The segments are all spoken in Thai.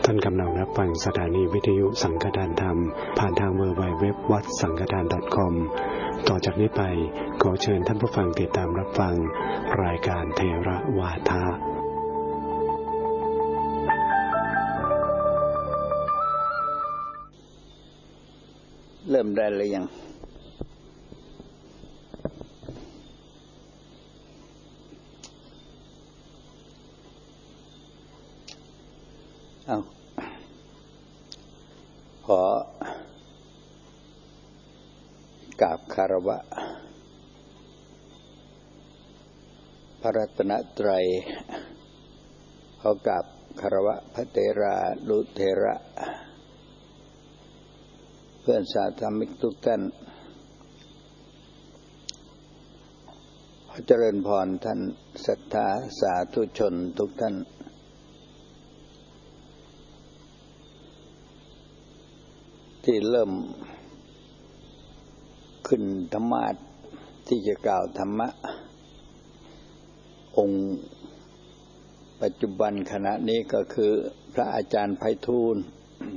ท่านกำลังรับฟังสถานีวิทยุสังฆทานธรรมผ่านทาง www.wadsangkatan.com ต่อจากนี้ไปขอเชิญท่านผู้ฟังติดตามรับฟังรายการเทระวาทะเริ่มได้หรือยังขอกราบคารวะพระรัตนตรัยขอกราบคารวะพระเถระลุเถระเพื่อนสาธมิกทุกท่านขอเจริญพรท่านศรัทธาสาธุชนทุกท่านที่เริ่มขึ้นธรรมาสน์ที่จะกล่าวธรรมะองค์ปัจจุบันขณะนี้ก็คือพระอาจารย์ไพฑูรย์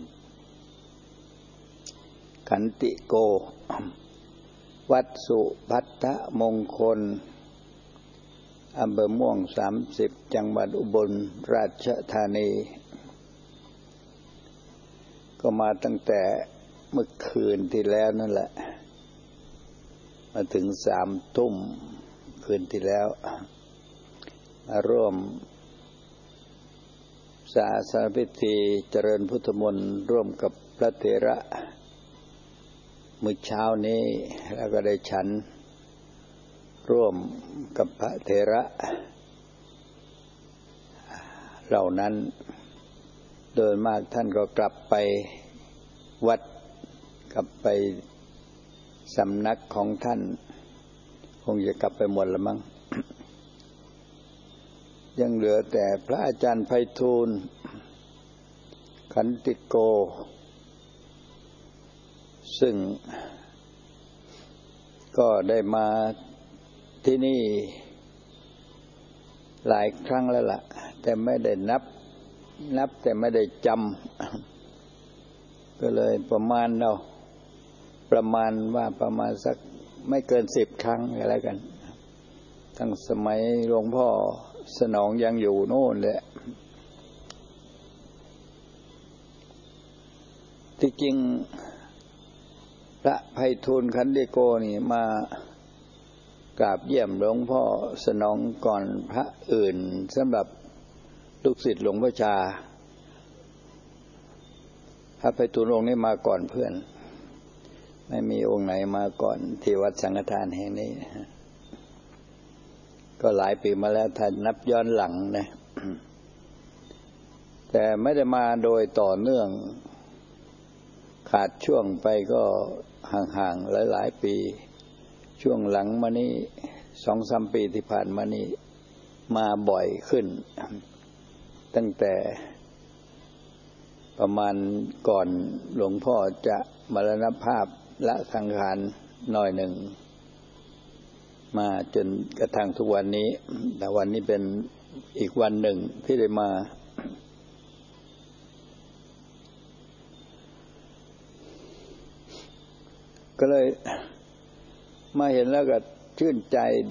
ขันติโกวัดสุภัททมงคลอำเภอม่วง30จังหวัดอุบลราชธานีก็มาตั้งแต่เมื่อคืนที่แล้วนั่นแหละมาถึง3 ทุ่มคืนที่แล้วมาร่วมศาสนพิธีเจริญพุทธมนต์ร่วมกับพระเถระมื้อเช้านี้แล้วก็ได้ฉันร่วมกับพระเถระเหล่านั้นโดยมากท่านก็กลับไปวัดกลับไปสำนักของท่านคงจะกลับไปหมดแล้วมั้ง ยังเหลือแต่พระอาจารย์ไพฑูรย์ขันติโกซึ่งก็ได้มาที่นี่หลายครั้งแล้วล่ะแต่ไม่ได้นับแต่ไม่ได้จำก็เลยประมาณสักไม่เกิน10 ครั้งอะไรกันทั้งสมัยหลวงพ่อสนองยังอยู่โน่นแหละที่จริงพระไพฑูรย์ขันติโกนี่มากราบเยี่ยมหลวงพ่อสนองก่อนพระอื่นสำหรับลูกศิษย์หลวงพ่อชาพระไพฑูรย์องค์นี้มาก่อนเพื่อนไม่มีองค์ไหนมาก่อนที่วัดสังฆทานแห่งนี้ก็หลายปีมาแล้วถ้านับย้อนหลังนะแต่ไม่ได้มาโดยต่อเนื่องขาดช่วงไปก็ห่างๆหลายๆปีช่วงหลังมานี้ 2-3 ปีที่ผ่านมานี้มาบ่อยขึ้นตั้งแต่ประมาณก่อนหลวงพ่อจะมรณภาพละสังขารหน่อยหนึ่งมาจนกระทั่งทุกวันนี้แต่วันนี้เป็นอีกวันหนึ่งที่ได้มาก็เลยมาเห็นแล้วก็ชื่นใจ